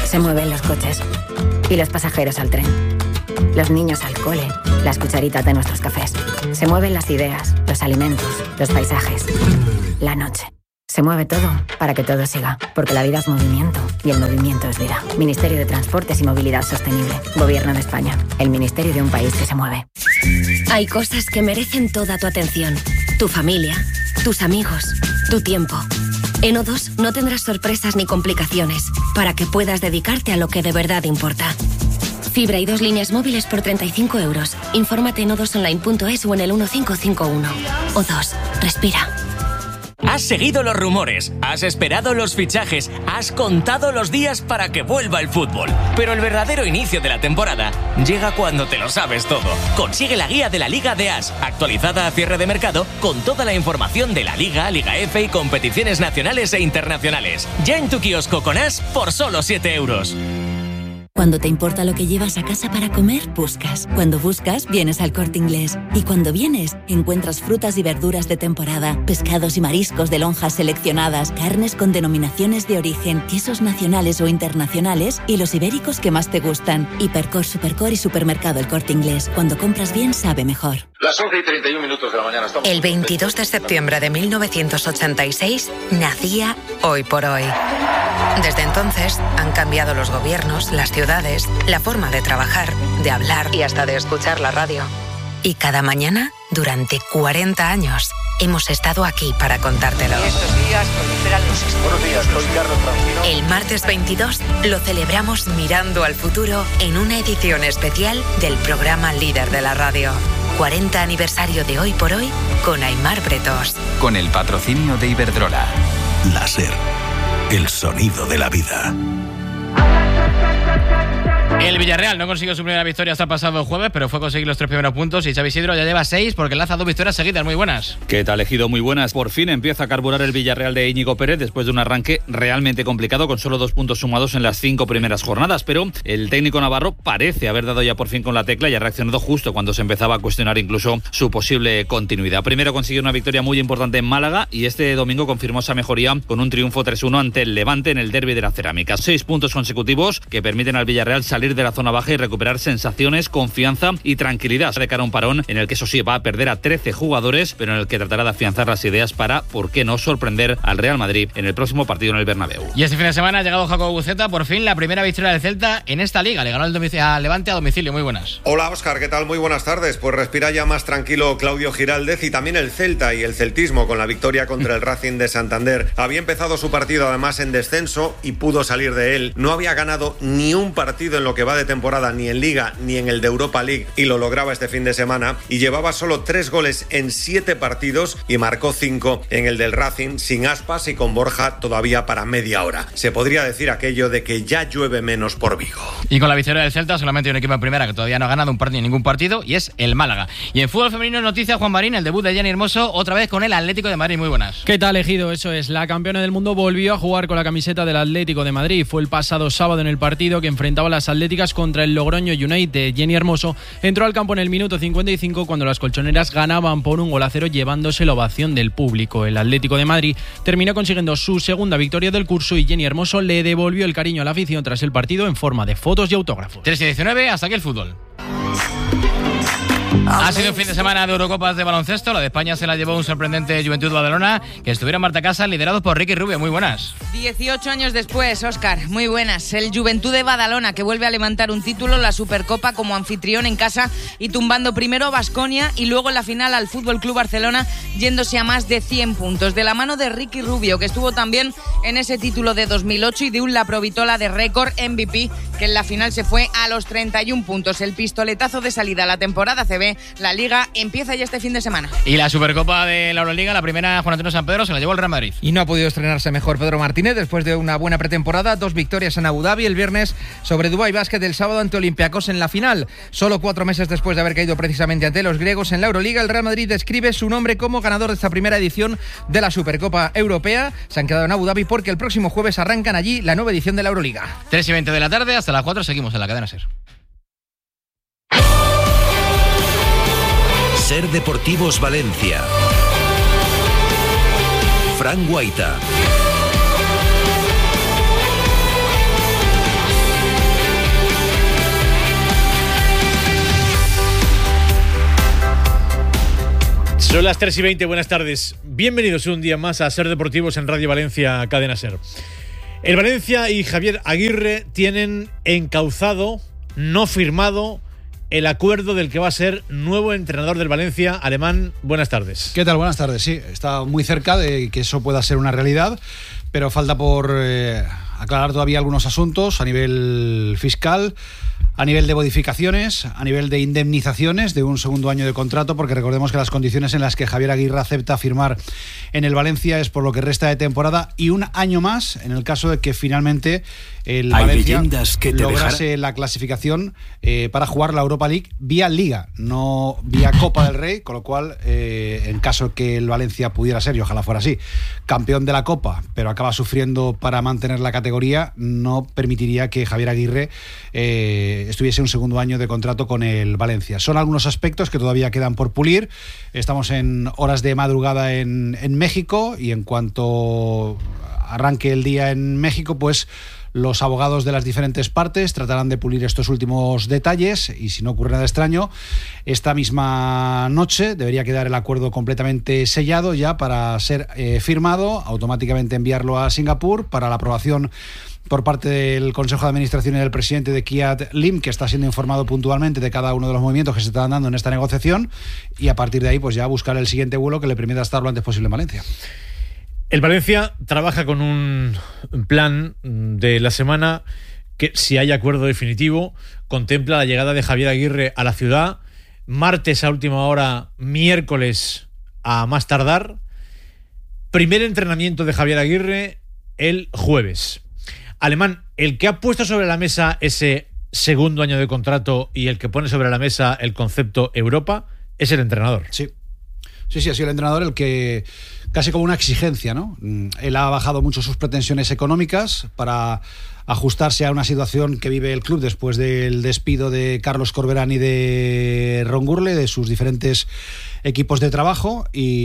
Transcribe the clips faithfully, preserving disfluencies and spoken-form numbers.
Se mueven los coches y los pasajeros al tren. Los niños al cole, las cucharitas de nuestros cafés. Se mueven las ideas, los alimentos, los paisajes. La noche. Se mueve todo para que todo siga, porque la vida es movimiento y el movimiento es vida. Ministerio de Transportes y Movilidad Sostenible. Gobierno de España. El ministerio de un país que se mueve. Hay cosas que merecen toda tu atención. Tu familia, tus amigos, tu tiempo. En O dos no tendrás sorpresas ni complicaciones para que puedas dedicarte a lo que de verdad importa. Fibra y dos líneas móviles por treinta y cinco euros. Infórmate en o dos online punto es o en el uno cinco cinco uno. O dos. Respira. Has seguido los rumores, has esperado los fichajes, has contado los días para que vuelva el fútbol. Pero el verdadero inicio de la temporada llega cuando te lo sabes todo. Consigue la guía de la Liga de As, actualizada a cierre de mercado, con toda la información de la Liga, Liga F y competiciones nacionales e internacionales. Ya en tu kiosco con As por solo siete euros. Cuando te importa lo que llevas a casa para comer, buscas. Cuando buscas, vienes al Corte Inglés. Y cuando vienes, encuentras frutas y verduras de temporada, pescados y mariscos de lonjas seleccionadas, carnes con denominaciones de origen, quesos nacionales o internacionales y los ibéricos que más te gustan. Hipercor, Supercor y Supermercado El Corte Inglés. Cuando compras bien, sabe mejor. Las once y treinta y un minutos de la mañana estamos... El veintidós de septiembre de mil novecientos ochenta y seis nacía Hoy por Hoy. Desde entonces han cambiado los gobiernos, las ciudades, la forma de trabajar, de hablar y hasta de escuchar la radio. Y cada mañana, durante cuarenta años, hemos estado aquí para contártelo. Estos días proliferan los... Buenos días, soy Carlos Francino. El martes veintidós lo celebramos mirando al futuro en una edición especial del programa líder de la radio. cuarenta aniversario de Hoy por Hoy con Aimar Bretos. Con el patrocinio de Iberdrola. La SER, el sonido de la vida. El Villarreal no consiguió su primera victoria hasta el pasado jueves, pero fue conseguir los tres primeros puntos y Xavi Isidro ya lleva seis porque lanza dos victorias seguidas. Muy buenas. ¿Qué tal, Ejido? Muy buenas. Por fin empieza a carburar el Villarreal de Íñigo Pérez después de un arranque realmente complicado con solo dos puntos sumados en las cinco primeras jornadas, pero el técnico navarro parece haber dado ya por fin con la tecla y ha reaccionado justo cuando se empezaba a cuestionar incluso su posible continuidad. Primero consiguió una victoria muy importante en Málaga y este domingo confirmó esa mejoría con un triunfo tres uno ante el Levante en el derbi de la Cerámica. Seis puntos consecutivos que permiten al Villarreal salir de la zona baja y recuperar sensaciones, confianza y tranquilidad de cara a un parón en el que eso sí va a perder a trece jugadores, pero en el que tratará de afianzar las ideas para, por qué no, sorprender al Real Madrid en el próximo partido en el Bernabéu. Y este fin de semana ha llegado Jacobo Buceta, por fin la primera victoria del Celta en esta liga. Le ganó el domic- al Levante a domicilio. Muy buenas. Hola Óscar, ¿qué tal? Muy buenas tardes. Pues respira ya más tranquilo Claudio Giraldez y también el Celta y el celtismo con la victoria contra el Racing de Santander. Había empezado su partido además en descenso y pudo salir de él. No había ganado ni un partido en lo que va de temporada, ni en Liga ni en el de Europa League, y lo lograba este fin de semana, y llevaba solo tres goles en siete partidos y marcó cinco en el del Racing, sin Aspas y con Borja todavía para media hora. Se podría decir aquello de que ya llueve menos por Vigo. Y con la victoria del Celta solamente hay un equipo en primera que todavía no ha ganado un partido, ningún partido, y es el Málaga. Y en fútbol femenino noticia, Juan Marín, el debut de Jenny Hermoso otra vez con el Atlético de Madrid. Muy buenas. ¿Qué tal, Ejido? Eso es, la campeona del mundo volvió a jugar con la camiseta del Atlético de Madrid. Fue el pasado sábado en el partido que enfrentaba a las atléticas contra el Logroño United. Jenny Hermoso entró al campo en el minuto cincuenta y cinco cuando las colchoneras ganaban por un gol a cero, llevándose la ovación del público. El Atlético de Madrid terminó consiguiendo su segunda victoria del curso y Jenny Hermoso le devolvió el cariño a la afición tras el partido en forma de fotos y autógrafos. tres y diecinueve, hasta aquí el fútbol. Ha sido un fin de semana de Eurocopas de baloncesto. La de España se la llevó un sorprendente Juventud Badalona, que estuvieron Marta Casa, liderados por Ricky Rubio. Muy buenas. dieciocho años después, Óscar, muy buenas. El Juventud de Badalona, que vuelve a levantar un título, la Supercopa, como anfitrión en casa y tumbando primero a Baskonia y luego en la final al Fútbol Club Barcelona, yéndose a más de cien puntos. De la mano de Ricky Rubio, que estuvo también en ese título de dos mil ocho, y de un La Provitola de récord M V P, que en la final se fue a los treinta y un puntos. El pistoletazo de salida a la temporada C B. La Liga empieza ya este fin de semana. Y la Supercopa de la Euroliga, la primera, Juan Antonio San Pedro, se la llevó el Real Madrid. Y no ha podido estrenarse mejor Pedro Martínez después de una buena pretemporada. Dos victorias en Abu Dhabi el viernes sobre Dubái Basket, el sábado ante Olympiacos en la final. Solo cuatro meses después de haber caído precisamente ante los griegos en la Euroliga, el Real Madrid describe su nombre como ganador de esta primera edición de la Supercopa Europea. Se han quedado en Abu Dhabi porque el próximo jueves arrancan allí la nueva edición de la Euroliga. tres y veinte de la tarde, hasta las cuatro seguimos en la cadena SER. SER Deportivos Valencia. Fran Guaita. Son las tres y veinte, buenas tardes. Bienvenidos un día más a Ser Deportivos en Radio Valencia, Cadena Ser. El Valencia y Javier Aguirre tienen encauzado, no firmado, el acuerdo del que va a ser nuevo entrenador del Valencia. Alemán, buenas tardes. ¿Qué tal? Buenas tardes, sí. Está muy cerca de que eso pueda ser una realidad, pero falta por eh, aclarar todavía algunos asuntos a nivel fiscal, a nivel de modificaciones, a nivel de indemnizaciones de un segundo año de contrato, porque recordemos que las condiciones en las que Javier Aguirre acepta firmar en el Valencia es por lo que resta de temporada y un año más en el caso de que finalmente el Hay Valencia que te lograse dejará... la clasificación eh, para jugar la Europa League vía Liga, no vía Copa del Rey, con lo cual eh, en caso que el Valencia pudiera ser, y ojalá fuera así, campeón de la Copa, pero acaba sufriendo para mantener la categoría, no permitiría que Javier Aguirre eh, estuviese un segundo año de contrato con el Valencia. Son algunos aspectos que todavía quedan por pulir. Estamos en horas de madrugada en, en México y en cuanto arranque el día en México, pues los abogados de las diferentes partes tratarán de pulir estos últimos detalles y si no ocurre nada extraño, esta misma noche debería quedar el acuerdo completamente sellado ya para ser eh, firmado, automáticamente enviarlo a Singapur para la aprobación por parte del Consejo de Administración y del presidente de Kiat Lim, que está siendo informado puntualmente de cada uno de los movimientos que se están dando en esta negociación y a partir de ahí pues ya buscar el siguiente vuelo que le permita estar lo antes posible en Valencia. El Valencia trabaja con un plan de la semana que, si hay acuerdo definitivo, contempla la llegada de Javier Aguirre a la ciudad, martes a última hora, miércoles a más tardar, primer entrenamiento de Javier Aguirre el jueves. Alemán, el que ha puesto sobre la mesa ese segundo año de contrato y el que pone sobre la mesa el concepto Europa es el entrenador. Sí. Sí, sí, ha sido el entrenador el que, casi como una exigencia, ¿no? Él ha bajado mucho sus pretensiones económicas para ajustarse a una situación que vive el club después del despido de Carlos Corberán y de Ron Gurle, de sus diferentes equipos de trabajo,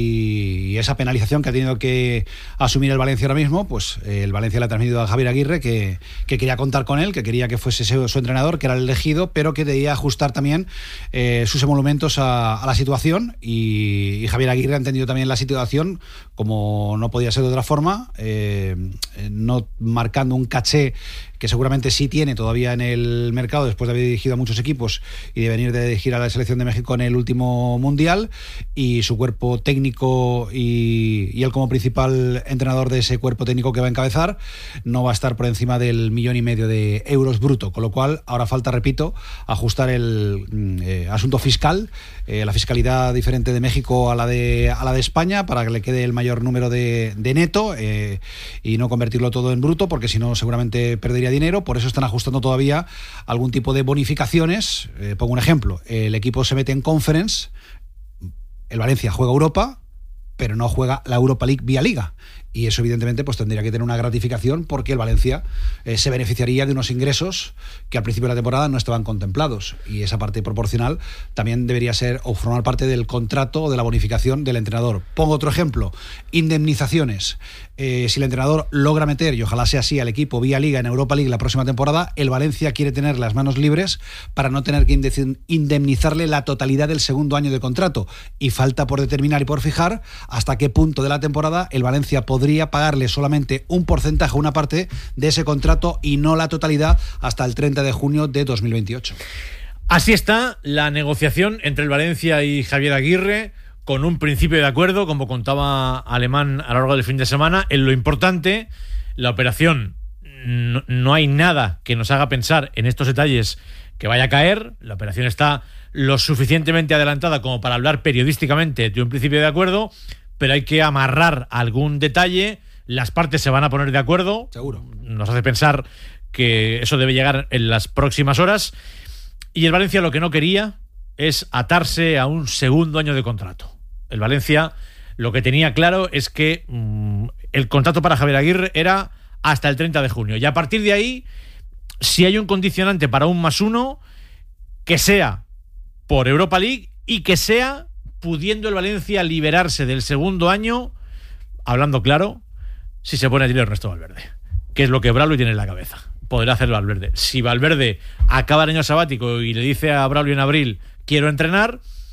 y esa penalización que ha tenido que asumir el Valencia ahora mismo, pues el Valencia le ha transmitido a Javier Aguirre que, que quería contar con él, que quería que fuese su, su entrenador, que era el elegido, pero que debía ajustar también eh, sus emolumentos a, a la situación, y, y Javier Aguirre ha entendido también la situación como no podía ser de otra forma, eh, no marcando un caché que seguramente sí tiene todavía en el mercado después de haber dirigido a muchos equipos y de venir de dirigir a la selección de México en el último mundial, y su cuerpo técnico y, y él como principal entrenador de ese cuerpo técnico que va a encabezar no va a estar por encima del millón y medio de euros bruto, con lo cual ahora falta, repito, ajustar el eh, asunto fiscal, eh, la fiscalidad diferente de México a la de, a la de España para que le quede el mayor número de, de neto eh, y no convertirlo todo en bruto, porque si no seguramente perdería dinero. Por eso están ajustando todavía algún tipo de bonificaciones. Eh, pongo un ejemplo, el equipo se mete en Conference, el Valencia juega Europa, pero no juega la Europa League vía Liga, y eso evidentemente pues tendría que tener una gratificación porque el Valencia eh, se beneficiaría de unos ingresos que al principio de la temporada no estaban contemplados, y esa parte proporcional también debería ser o formar parte del contrato o de la bonificación del entrenador. Pongo otro ejemplo, indemnizaciones. Eh, si el entrenador logra meter, y ojalá sea así, al equipo vía Liga en Europa League la próxima temporada, el Valencia quiere tener las manos libres para no tener que indemnizarle la totalidad del segundo año de contrato, y falta por determinar y por fijar hasta qué punto de la temporada el Valencia podría pagarle solamente un porcentaje, una parte de ese contrato y no la totalidad hasta el treinta de junio de dos mil veintiocho. Así está la negociación entre el Valencia y Javier Aguirre, con un principio de acuerdo, como contaba Alemán a lo largo del fin de semana. En lo importante, la operación, no, no hay nada que nos haga pensar en estos detalles que vaya a caer. La operación está lo suficientemente adelantada como para hablar periodísticamente de un principio de acuerdo, pero hay que amarrar algún detalle. Las partes se van a poner de acuerdo. Seguro. Nos hace pensar que eso debe llegar en las próximas horas. Y el Valencia lo que no quería es atarse a un segundo año de contrato. El Valencia lo que tenía claro es que mmm, el contrato para Javier Aguirre era hasta el treinta de junio. Y a partir de ahí, si hay un condicionante para un más uno, que sea por Europa League y que sea pudiendo el Valencia liberarse del segundo año, hablando claro, si se pone a tiro Ernesto Valverde, que es lo que Braulio tiene en la cabeza. Podrá hacerlo Valverde. Si Valverde acaba el año sabático y le dice a Braulio en abril, quiero entrenar,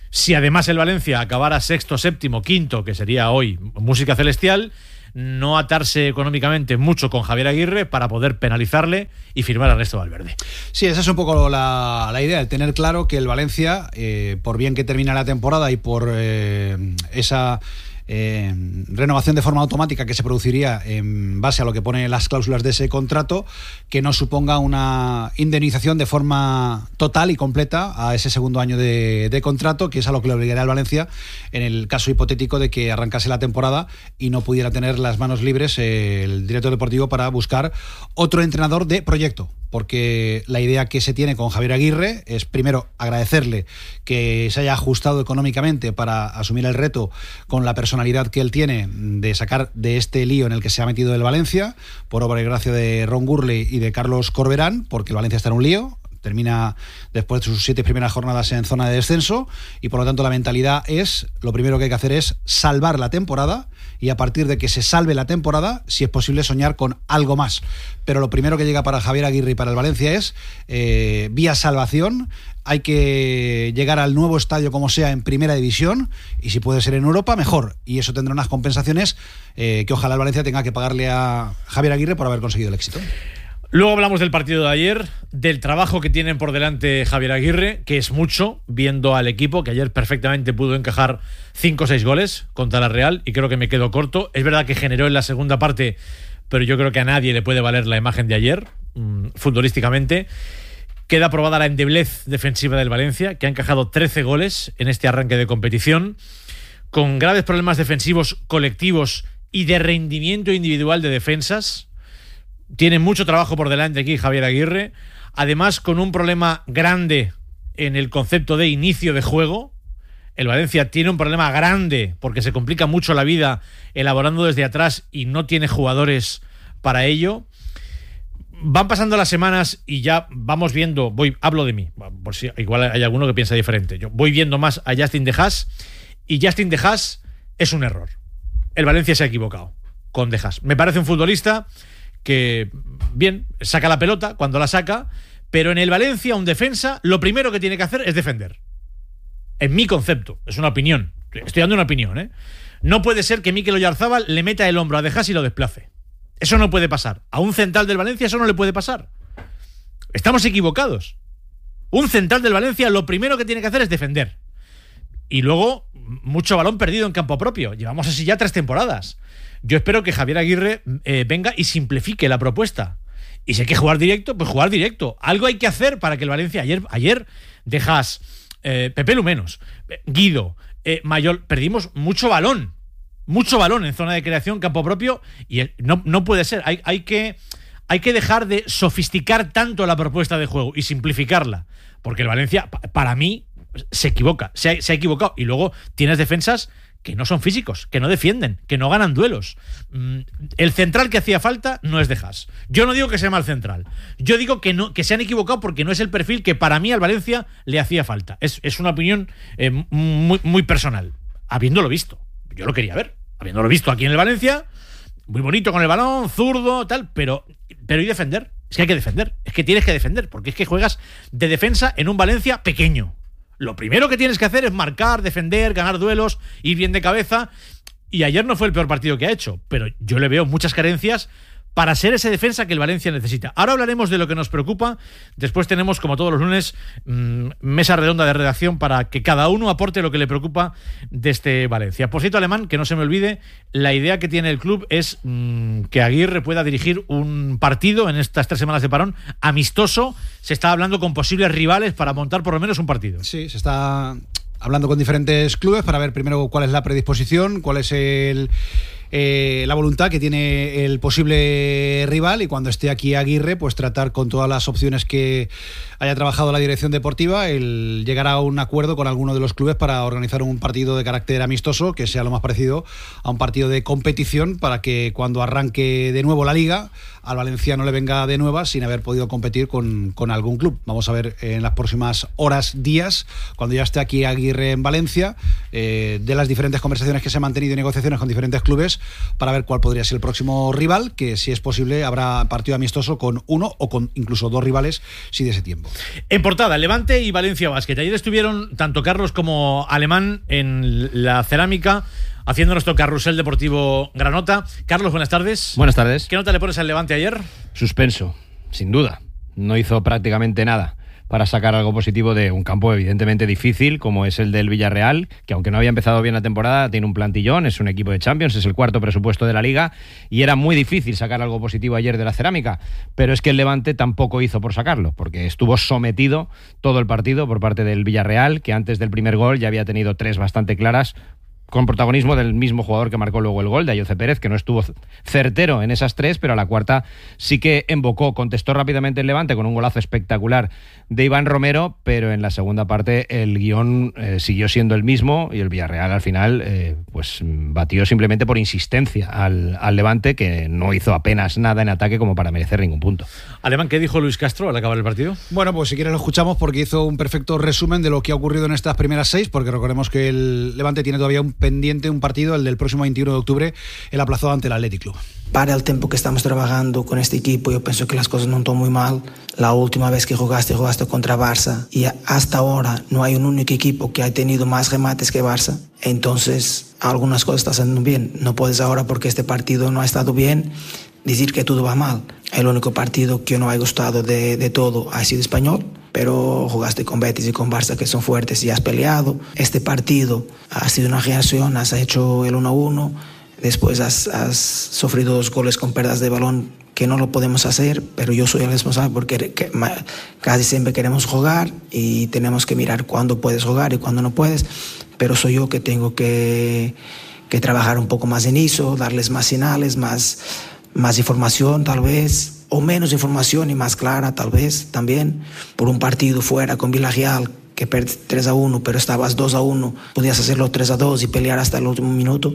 Si además el Valencia acabara sexto, séptimo, quinto, que sería hoy música celestial, no atarse económicamente mucho con Javier Aguirre para poder penalizarle y firmar a Ernesto Valverde. Sí, esa es un poco la, la idea, el tener claro que el Valencia, eh, por bien que termina la temporada y por eh, esa... Eh, renovación de forma automática que se produciría en base a lo que pone las cláusulas de ese contrato, que no suponga una indemnización de forma total y completa a ese segundo año de, de contrato, que es a lo que le obligaría al Valencia en el caso hipotético de que arrancase la temporada y no pudiera tener las manos libres eh, el director deportivo para buscar otro entrenador de proyecto. Porque la idea que se tiene con Javier Aguirre es, primero, agradecerle que se haya ajustado económicamente para asumir el reto con la personalidad que él tiene de sacar de este lío en el que se ha metido el Valencia, por obra y gracia de Ron Gurley y de Carlos Corberán, porque el Valencia está en un lío, termina después de sus siete primeras jornadas en zona de descenso y por lo tanto la mentalidad es, lo primero que hay que hacer es salvar la temporada y a partir de que se salve la temporada, si es posible, soñar con algo más. Pero lo primero que llega para Javier Aguirre y para el Valencia es eh, vía salvación. Hay que llegar al nuevo estadio como sea en primera división y si puede ser en Europa, mejor. Y eso tendrá unas compensaciones eh, que ojalá el Valencia tenga que pagarle a Javier Aguirre por haber conseguido el éxito. Luego hablamos del partido de ayer, del trabajo que tienen por delante Javier Aguirre, que es mucho, viendo al equipo, que ayer perfectamente pudo encajar cinco o seis goles contra la Real, y creo que me quedo corto. Es verdad que generó en la segunda parte, pero yo creo que a nadie le puede valer la imagen de ayer, mmm, futbolísticamente. Queda aprobada la endeblez defensiva del Valencia, que ha encajado trece goles en este arranque de competición, con graves problemas defensivos colectivos y de rendimiento individual de defensas. Tiene mucho trabajo por delante aquí Javier Aguirre, además con un problema grande en el concepto de inicio de juego. El Valencia tiene un problema grande porque se complica mucho la vida elaborando desde atrás y no tiene jugadores para ello. Van pasando las semanas y ya vamos viendo, voy hablo de mí, por si igual hay alguno que piensa diferente. Yo voy viendo más a Justin De Haas y Justin De Haas es un error. El Valencia se ha equivocado con De Haas. Me parece un futbolista que, bien, saca la pelota cuando la saca, pero en el Valencia un defensa lo primero que tiene que hacer es defender. En mi concepto, es una opinión, estoy dando una opinión, ¿eh? No puede ser que Mikel Oyarzábal le meta el hombro a De Haas y lo desplace. Eso no puede pasar. A un central del Valencia eso no le puede pasar. Estamos equivocados. Un central del Valencia lo primero que tiene que hacer es defender. Y luego, mucho balón perdido en campo propio. Llevamos así ya tres temporadas. Yo espero que Javier Aguirre eh, venga y simplifique la propuesta. Y si hay que jugar directo, pues jugar directo. Algo hay que hacer para que el Valencia... Ayer, ayer De Haas, eh, Pepe Lumenos, eh, Guido, eh, Mayol, perdimos mucho balón. Mucho balón en zona de creación, campo propio. Y el, no, no puede ser. Hay, hay, que, hay que dejar de sofisticar tanto la propuesta de juego y simplificarla. Porque el Valencia, para mí, se equivoca. Se ha, se ha equivocado. Y luego tienes defensas que no son físicos, que no defienden, que no ganan duelos. El central que hacía falta no es De Haas. Yo no digo que sea mal central. Yo digo que no, que se han equivocado porque no es el perfil que para mí al Valencia le hacía falta. Es, es una opinión eh, muy, muy personal. Habiéndolo visto. Yo lo quería ver. Habiéndolo visto aquí en el Valencia, muy bonito con el balón, zurdo, tal, pero, pero ¿y defender? Es que hay que defender. Es que tienes que defender, porque es que juegas de defensa en un Valencia pequeño. Lo primero que tienes que hacer es marcar, defender, ganar duelos, ir bien de cabeza. Y ayer no fue el peor partido que ha hecho, pero yo le veo muchas carencias para ser ese defensa que el Valencia necesita. Ahora hablaremos de lo que nos preocupa. Después tenemos, como todos los lunes, mmm, mesa redonda de redacción para que cada uno aporte lo que le preocupa de este Valencia. Por cierto, Alemán, que no se me olvide, la idea que tiene el club es mmm, que Aguirre pueda dirigir un partido en estas tres semanas de parón amistoso. Se está hablando con posibles rivales para montar por lo menos un partido. Sí, se está hablando con diferentes clubes para ver primero cuál es la predisposición, cuál es el... Eh, la voluntad que tiene el posible rival y cuando esté aquí Aguirre pues tratar con todas las opciones que haya trabajado la dirección deportiva el llegar a un acuerdo con alguno de los clubes para organizar un partido de carácter amistoso que sea lo más parecido a un partido de competición para que cuando arranque de nuevo la liga al Valencia no le venga de nuevas sin haber podido competir con, con algún club. Vamos a ver en las próximas horas, días, cuando ya esté aquí Aguirre en Valencia, eh, de las diferentes conversaciones que se han mantenido y negociaciones con diferentes clubes, jugadores para ver cuál podría ser el próximo rival, que si es posible habrá partido amistoso con uno o con incluso dos rivales si de ese tiempo. En portada, Levante y Valencia Basket. Ayer estuvieron tanto Carlos como Alemán en la cerámica haciendo nuestro carrusel deportivo Granota. Carlos, buenas tardes. Buenas tardes. ¿Qué nota le pones al Levante ayer? Suspenso, sin duda. No hizo prácticamente nada para sacar algo positivo de un campo evidentemente difícil como es el del Villarreal, que aunque no había empezado bien la temporada, tiene un plantillón, es un equipo de Champions, es el cuarto presupuesto de la Liga y era muy difícil sacar algo positivo ayer de la cerámica, pero es que el Levante tampoco hizo por sacarlo, porque estuvo sometido todo el partido por parte del Villarreal, que antes del primer gol ya había tenido tres bastante claras, con protagonismo del mismo jugador que marcó luego el gol, de Ayoce Pérez, que no estuvo certero en esas tres, pero a la cuarta sí que embocó, contestó rápidamente el Levante con un golazo espectacular de Iván Romero, pero en la segunda parte el guión eh, siguió siendo el mismo y el Villarreal al final eh, pues batió simplemente por insistencia al, al Levante, que no hizo apenas nada en ataque como para merecer ningún punto. Alemán, ¿qué dijo Luis Castro al acabar el partido? Bueno, pues si quieres lo escuchamos porque hizo un perfecto resumen de lo que ha ocurrido en estas primeras seis, porque recordemos que el Levante tiene todavía un pendiente, un partido, el del próximo veintiuno de octubre, el aplazado ante el Athletic Club. Para el tiempo que estamos trabajando con este equipo, yo pienso que las cosas no están muy mal. La última vez que jugaste, jugaste contra Barça y hasta ahora no hay un único equipo que haya tenido más remates que Barça. Entonces, algunas cosas están haciendo bien. No puedes ahora, porque este partido no ha estado bien, decir que todo va mal. El único partido que no ha gustado de, de todo ha sido Español, pero jugaste con Betis y con Barça, que son fuertes, y has peleado. Este partido ha sido una reacción, has hecho el uno a uno, después has, has sufrido dos goles con pérdidas de balón que no lo podemos hacer, pero yo soy el responsable porque que, ma, casi siempre queremos jugar y tenemos que mirar cuándo puedes jugar y cuándo no puedes, pero soy yo que tengo que, que trabajar un poco más en eso, darles más señales, más, más información tal vez, o menos información y más clara tal vez también, por un partido fuera con Villarreal que perdiste tres a uno, pero estabas dos a uno, podías hacerlo tres a dos y pelear hasta el último minuto.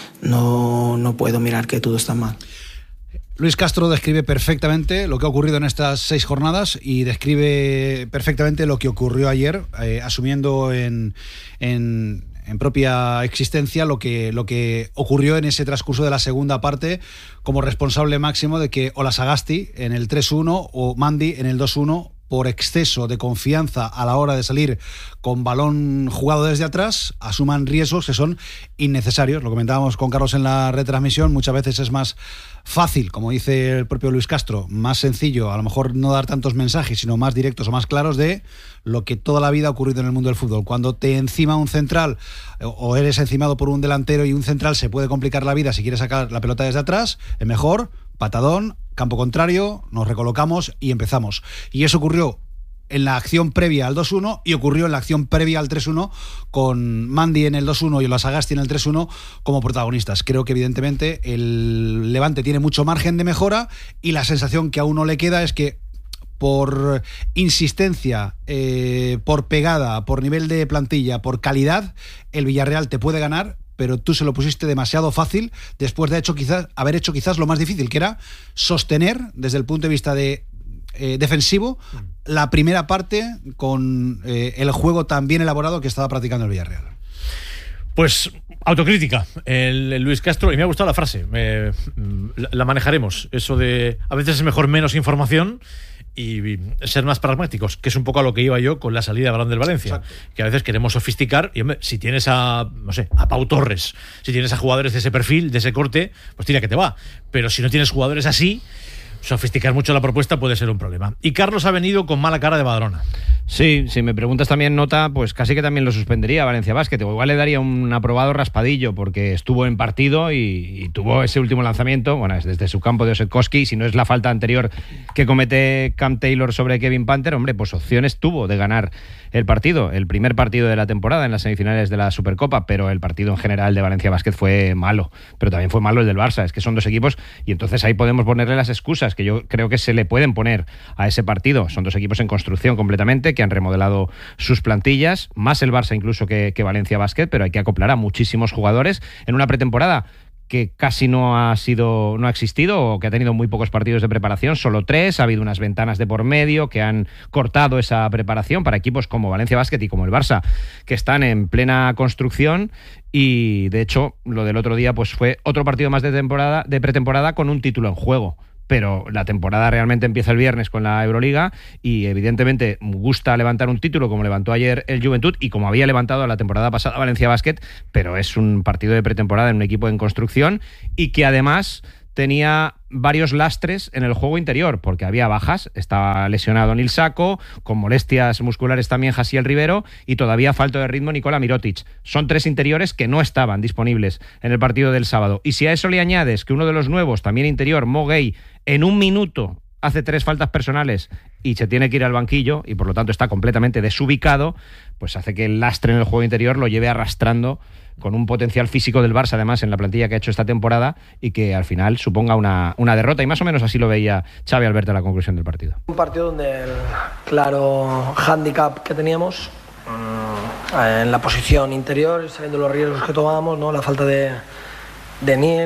No, no puedo mirar que todo está mal. Luis Castro describe perfectamente lo que ha ocurrido en estas seis jornadas y describe perfectamente lo que ocurrió ayer, eh, asumiendo en, en, en propia existencia lo que, lo que ocurrió en ese transcurso de la segunda parte, como responsable máximo de que o Sagasti en el tres uno o Mandi en el dos uno, por exceso de confianza a la hora de salir con balón jugado desde atrás, asuman riesgos que son innecesarios. Lo comentábamos con Carlos en la retransmisión, muchas veces es más fácil, como dice el propio Luis Castro, más sencillo, a lo mejor no dar tantos mensajes, sino más directos o más claros de lo que toda la vida ha ocurrido en el mundo del fútbol. Cuando te encima un central o eres encimado por un delantero y un central, se puede complicar la vida si quieres sacar la pelota desde atrás, es mejor, patadón, campo contrario, nos recolocamos y empezamos. Y eso ocurrió en la acción previa al dos uno y ocurrió en la acción previa al tres uno con Mandi en el dos uno y Sagasti en el tres uno como protagonistas. Creo que evidentemente el Levante tiene mucho margen de mejora y la sensación que a uno le queda es que por insistencia, eh, por pegada, por nivel de plantilla, por calidad, el Villarreal te puede ganar, pero tú se lo pusiste demasiado fácil después de hecho quizás, haber hecho quizás lo más difícil, que era sostener desde el punto de vista de eh, defensivo la primera parte con eh, el juego tan bien elaborado que estaba practicando el Villarreal. Pues autocrítica, el, el Luis Castro, y me ha gustado la frase, eh, la, la manejaremos, eso de a veces es mejor menos información y ser más pragmáticos, que es un poco a lo que iba yo con la salida de balón del Valencia. Exacto. Que a veces queremos sofisticar y, hombre, si tienes a, no sé, a Pau Torres, si tienes a jugadores de ese perfil, de ese corte, pues tira que te va. Pero si no tienes jugadores así, sofisticar mucho la propuesta puede ser un problema. Y Carlos ha venido con mala cara de Badalona. Sí, si me preguntas también nota, pues casi que también lo suspendería Valencia Basket, o igual le daría un aprobado raspadillo porque estuvo en partido y, y tuvo ese último lanzamiento, bueno, es desde su campo de Osetkowski, si no es la falta anterior que comete Cam Taylor sobre Kevin Panther, hombre, pues opciones tuvo de ganar el partido, el primer partido de la temporada en las semifinales de la Supercopa, pero el partido en general de Valencia Basket fue malo, pero también fue malo el del Barça, es que son dos equipos y entonces ahí podemos ponerle las excusas que yo creo que se le pueden poner a ese partido, son dos equipos en construcción completamente, que han remodelado sus plantillas, más el Barça incluso que, que Valencia Basket, pero hay que acoplar a muchísimos jugadores en una pretemporada que casi no ha sido, no ha existido, o que ha tenido muy pocos partidos de preparación, solo tres. Ha habido unas ventanas de por medio que han cortado esa preparación para equipos como Valencia Basket y como el Barça, que están en plena construcción. Y de hecho, lo del otro día pues fue otro partido más de temporada, de pretemporada, con un título en juego. Pero la temporada realmente empieza el viernes con la Euroliga y evidentemente gusta levantar un título como levantó ayer el Juventud y como había levantado la temporada pasada Valencia Basket, pero es un partido de pretemporada en un equipo en construcción y que además tenía varios lastres en el juego interior, porque había bajas. Estaba lesionado Nil Sacco, con molestias musculares también Jasiel Rivero, y todavía falto de ritmo Nikola Mirotic. Son tres interiores que no estaban disponibles en el partido del sábado. Y si a eso le añades que uno de los nuevos, también interior, Mo Gay, en un minuto hace tres faltas personales y se tiene que ir al banquillo y por lo tanto está completamente desubicado, pues hace que el lastre en el juego interior lo lleve arrastrando, con un potencial físico del Barça además en la plantilla que ha hecho esta temporada, y que al final suponga una, una derrota, y más o menos así lo veía Xavi Alberto a la conclusión del partido. Un partido donde el claro hándicap que teníamos en la posición interior, sabiendo los riesgos que tomábamos, ¿no? La falta de, de Niel,